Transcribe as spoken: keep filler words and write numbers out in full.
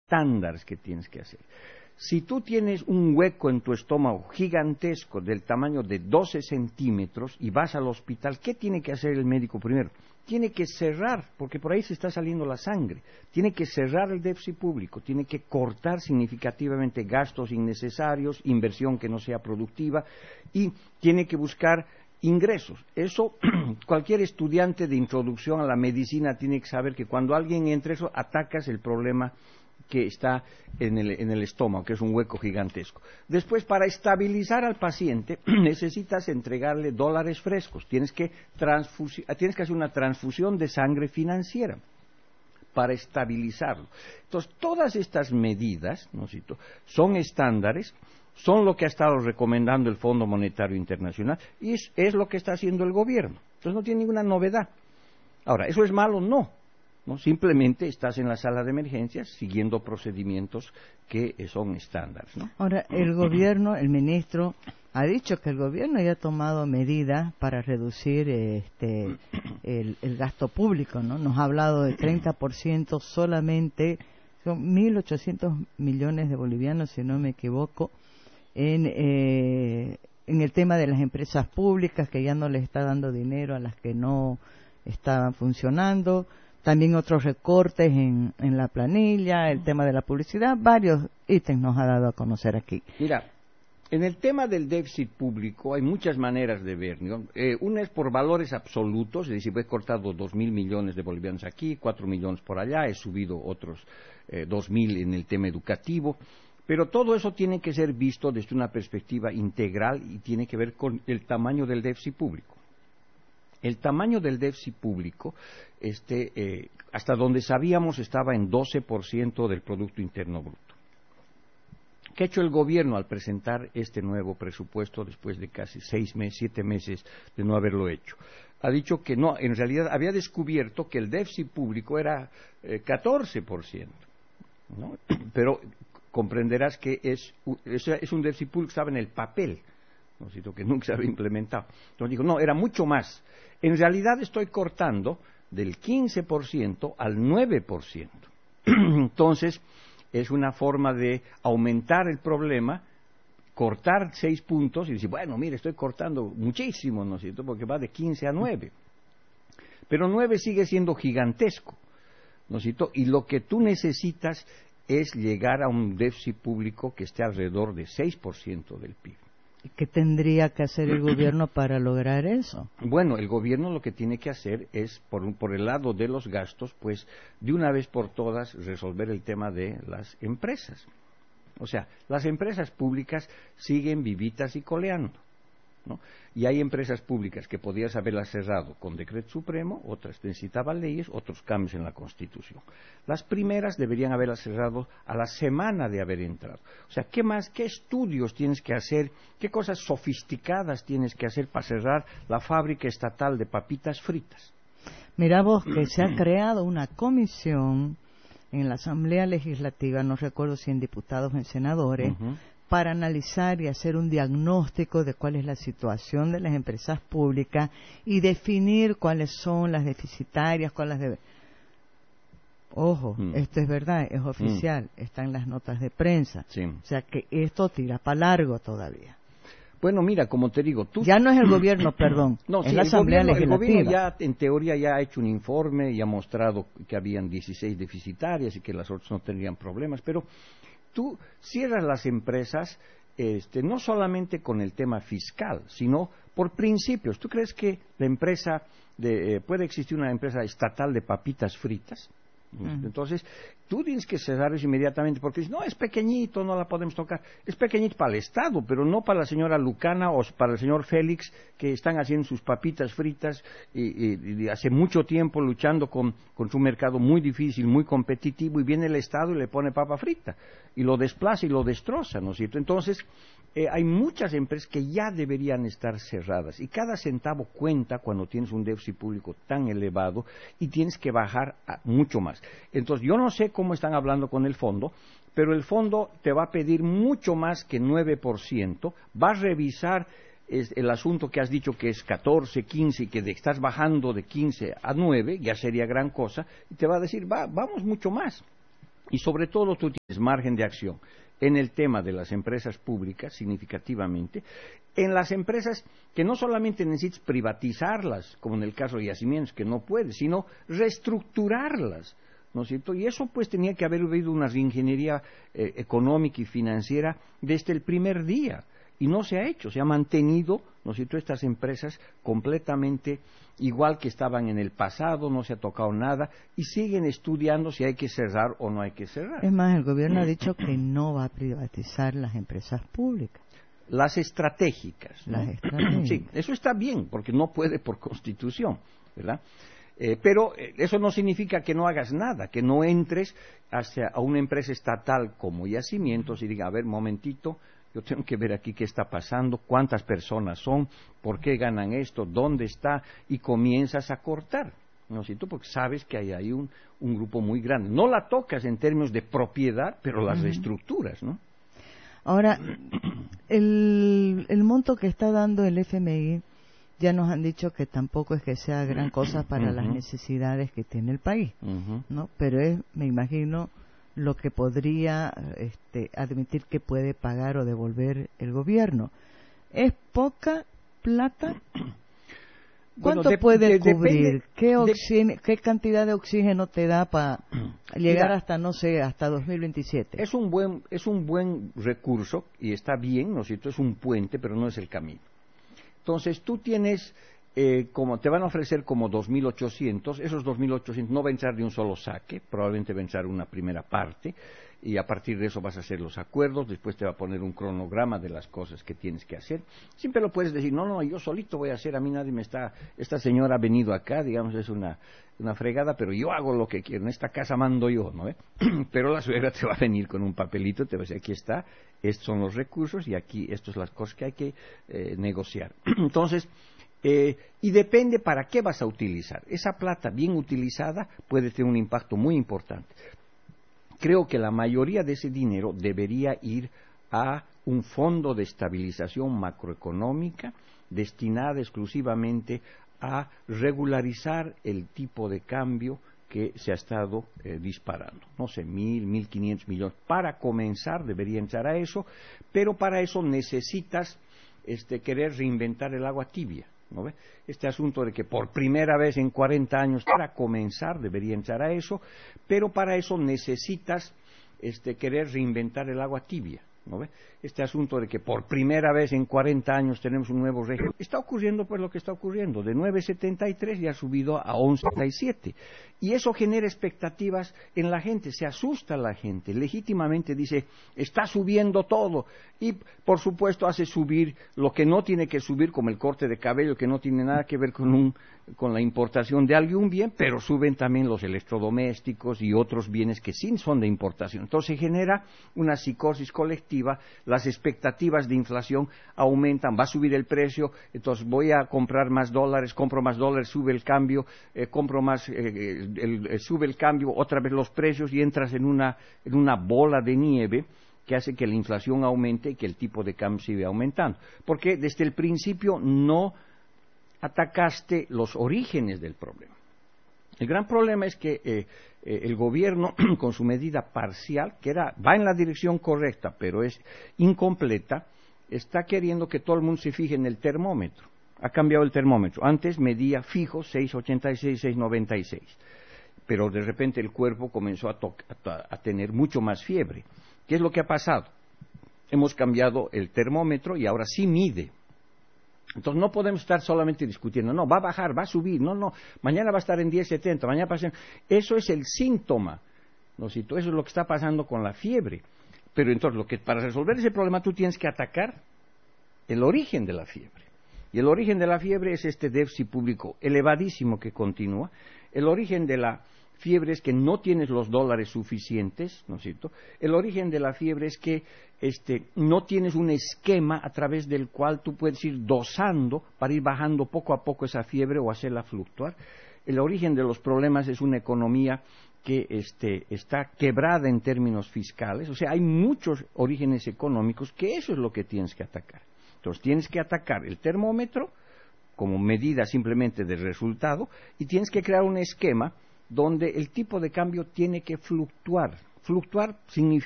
estándares que tienes que hacer. Si tú tienes un hueco en tu estómago gigantesco del tamaño de doce centímetros y vas al hospital, ¿qué tiene que hacer el médico primero? Tiene que cerrar, porque por ahí se está saliendo la sangre. Tiene que cerrar el déficit público, tiene que cortar significativamente gastos innecesarios, inversión que no sea productiva, y tiene que buscar ingresos. Eso cualquier estudiante de introducción a la medicina tiene que saber, que cuando alguien entra eso, atacas el problema que está en el, en el estómago, que es un hueco gigantesco. Después, para estabilizar al paciente, necesitas entregarle dólares frescos. Tienes que, tienes que hacer una transfusión de sangre financiera para estabilizarlo. Entonces, todas estas medidas, ¿no es cierto?, son estándares, son lo que ha estado recomendando el Fondo Monetario Internacional y es, es lo que está haciendo el gobierno. Entonces, no tiene ninguna novedad. Ahora, ¿eso es malo? No. ¿No? Simplemente estás en la sala de emergencias siguiendo procedimientos que son estándares, ¿no? Ahora, el gobierno, el ministro, ha dicho que el gobierno ya ha tomado medidas para reducir este, el, el gasto público, ¿no? Nos ha hablado de treinta por ciento solamente, son mil ochocientos millones de bolivianos, si no me equivoco, en, eh, en el tema de las empresas públicas, que ya no les está dando dinero a las que no estaban funcionando. También otros recortes en, en la planilla, el tema de la publicidad, varios ítems nos ha dado a conocer aquí. Mira, en el tema del déficit público hay muchas maneras de ver, ¿no? Eh, una es por valores absolutos, es decir, he cortado dos mil millones de bolivianos aquí, cuatro millones por allá, he subido otros eh, dos mil en el tema educativo, pero todo eso tiene que ser visto desde una perspectiva integral y tiene que ver con el tamaño del déficit público. El tamaño del déficit público, este, eh, hasta donde sabíamos, estaba en doce por ciento del Producto Interno Bruto. ¿Qué ha hecho el gobierno al presentar este nuevo presupuesto después de casi seis meses, siete meses de no haberlo hecho? Ha dicho que no, en realidad había descubierto que el déficit público era eh, catorce por ciento, ¿no? Pero comprenderás que es, es, es un déficit público que estaba en el papel, ¿no? Sino que nunca se había implementado. Entonces dijo, no, era mucho más. En realidad estoy cortando del quince por ciento al nueve por ciento. Entonces, es una forma de aumentar el problema, cortar seis puntos y decir, bueno, mire, estoy cortando muchísimo, ¿no es cierto?, porque va de quince a nueve. Pero nueve sigue siendo gigantesco, ¿no es cierto?, y lo que tú necesitas es llegar a un déficit público que esté alrededor de seis por ciento del P I B. ¿Qué tendría que hacer el gobierno para lograr eso? Bueno, el gobierno lo que tiene que hacer es, por, por el lado de los gastos, pues de una vez por todas resolver el tema de las empresas. O sea, las empresas públicas siguen vivitas y coleando, ¿no? Y hay empresas públicas que podías haberlas cerrado con decreto supremo, otras necesitaban leyes, otros cambios en la Constitución. Las primeras deberían haberlas cerrado a la semana de haber entrado. O sea, ¿qué más, qué estudios tienes que hacer, qué cosas sofisticadas tienes que hacer para cerrar la fábrica estatal de papitas fritas? Mira vos que se ha creado una comisión en la Asamblea Legislativa, no recuerdo si en diputados o en senadores, uh-huh, para analizar y hacer un diagnóstico de cuál es la situación de las empresas públicas y definir cuáles son las deficitarias, cuáles deben. Ojo, mm. esto es verdad, es oficial, mm. está en las notas de prensa. Sí. O sea que esto tira para largo todavía. Bueno, mira, como te digo, tú... Ya no es el gobierno, perdón, no, es sí, la el Asamblea gobierno, Legislativa. El gobierno ya, en teoría, ya ha hecho un informe y ha mostrado que habían dieciséis deficitarias y que las otras no tendrían problemas, pero tú cierras las empresas este, no solamente con el tema fiscal, sino por principios. ¿Tú crees que la empresa, de, eh, puede existir una empresa estatal de papitas fritas? Uh-huh. Entonces, tú tienes que cerrar eso inmediatamente porque dices, no, es pequeñito, no la podemos tocar. Es pequeñito para el Estado, pero no para la señora Lucana o para el señor Félix, que están haciendo sus papitas fritas y, y, y hace mucho tiempo luchando con, con su mercado muy difícil, muy competitivo, y viene el Estado y le pone papa frita y lo desplaza y lo destroza, ¿no es cierto? Entonces, eh, hay muchas empresas que ya deberían estar cerradas y cada centavo cuenta cuando tienes un déficit público tan elevado y tienes que bajar a mucho más. Entonces, yo no sé cómo están hablando con el fondo, pero el fondo te va a pedir mucho más que nueve por ciento, va a revisar es, el asunto que has dicho que es catorce, quince y que de, estás bajando de quince a nueve, ya sería gran cosa, y te va a decir, va, vamos mucho más. y sobre todo tú tienes margen de acción en el tema de las empresas públicas, significativamente, en las empresas que no solamente necesitas privatizarlas, como en el caso de yacimientos, que no puedes, sino reestructurarlas, ¿no es cierto? Y eso pues tenía que haber habido una reingeniería eh, económica y financiera desde el primer día, y no se ha hecho, se ha mantenido, ¿no es cierto?, estas empresas completamente igual que estaban en el pasado, no se ha tocado nada, y siguen estudiando si hay que cerrar o no hay que cerrar. Es más, el gobierno ha dicho que no va a privatizar las empresas públicas. Las estratégicas, ¿no? Las estratégicas. Sí, eso está bien, porque no puede por constitución, ¿verdad? Eh, pero eh, eso no significa que no hagas nada, que no entres hacia a una empresa estatal como Yacimientos y diga, a ver, momentito, yo tengo que ver aquí qué está pasando, cuántas personas son, por qué ganan esto, dónde está, y comienzas a cortar, ¿no es cierto? Porque sabes que hay ahí un, un grupo muy grande. No la tocas en términos de propiedad, pero las uh-huh. reestructuras, ¿no? Ahora, el, el monto que está dando el F M I, ya nos han dicho que tampoco es que sea gran cosa para uh-huh. las necesidades que tiene el país, uh-huh. ¿no? Pero es, me imagino, lo que podría este, admitir que puede pagar o devolver el gobierno. ¿Es poca plata? ¿Cuánto bueno, de, puede de, cubrir? Depende, ¿Qué, oxígeno, de, ¿Qué cantidad de oxígeno te da para llegar mira, hasta, no sé, hasta dos mil veintisiete? Es un buen, es un buen recurso y está bien, ¿no es cierto? Es un puente, pero no es el camino. Entonces, tú tienes, eh, como te van a ofrecer como dos mil ochocientos, esos dos mil ochocientos no va a entrar de un solo saque, probablemente va a entrar una primera parte, y a partir de eso vas a hacer los acuerdos, después te va a poner un cronograma de las cosas que tienes que hacer. Siempre lo puedes decir, no, no, yo solito voy a hacer, a mí nadie me está, esta señora ha venido acá, digamos, es una, una fregada, pero yo hago lo que quiero, en esta casa mando yo, ¿no? ¿Eh? Pero la suegra te va a venir con un papelito, te va a decir, aquí está, estos son los recursos y aquí, estas son las cosas que hay que eh, negociar. Entonces, eh, y depende para qué vas a utilizar. Esa plata bien utilizada puede tener un impacto muy importante. Creo que la mayoría de ese dinero debería ir a un fondo de estabilización macroeconómica destinada exclusivamente a regularizar el tipo de cambio que se ha estado eh, disparando. No sé, mil, mil quinientos millones. Para comenzar debería entrar a eso, pero para eso necesitas este, querer reinventar el agua tibia. ¿No ve? Este asunto de que por primera vez en cuarenta años, para comenzar, debería entrar a eso, pero para eso necesitas este, querer reinventar el agua tibia, ¿no ve? Este asunto de que por primera vez en cuarenta años tenemos un nuevo régimen. Está ocurriendo pues lo que está ocurriendo, de nueve coma setenta y tres ya ha subido a once coma setenta y siete. Y eso genera expectativas en la gente, se asusta a la gente, legítimamente dice, está subiendo todo. Y por supuesto hace subir lo que no tiene que subir, como el corte de cabello, que no tiene nada que ver con, un, con la importación de algún bien, pero suben también los electrodomésticos y otros bienes que sí son de importación. Entonces genera una psicosis colectiva, las expectativas de inflación aumentan, va a subir el precio, entonces voy a comprar más dólares, compro más dólares, sube el cambio, eh, compro más, eh, el, el, sube el cambio, otra vez los precios y entras en una, en una bola de nieve que hace que la inflación aumente y que el tipo de cambio siga aumentando. Porque desde el principio no atacaste los orígenes del problema. El gran problema es que eh, eh, el gobierno, con su medida parcial, que era, va en la dirección correcta, pero es incompleta, está queriendo que todo el mundo se fije en el termómetro. Ha cambiado el termómetro. Antes medía fijo seis coma ochenta y seis, seis coma noventa y seis. Pero de repente el cuerpo comenzó a, a, a tener mucho más fiebre. ¿Qué es lo que ha pasado? Hemos cambiado el termómetro y ahora sí mide. Entonces no podemos estar solamente discutiendo, no, va a bajar, va a subir, no, no, mañana va a estar en diez coma setenta, mañana va a ser... Eso es el síntoma, ¿no? Eso es lo que está pasando con la fiebre. Pero entonces, lo que, para resolver ese problema tú tienes que atacar el origen de la fiebre. Y el origen de la fiebre es este déficit público elevadísimo que continúa. El origen de la fiebre es que no tienes los dólares suficientes, ¿no es cierto? El origen de la fiebre es que este, no tienes un esquema a través del cual tú puedes ir dosando para ir bajando poco a poco esa fiebre o hacerla fluctuar. El origen de los problemas es una economía que este, está quebrada en términos fiscales. O sea, hay muchos orígenes económicos que eso es lo que tienes que atacar. Entonces, tienes que atacar el termómetro como medida simplemente de resultado y tienes que crear un esquema donde el tipo de cambio tiene que fluctuar, fluctuar significa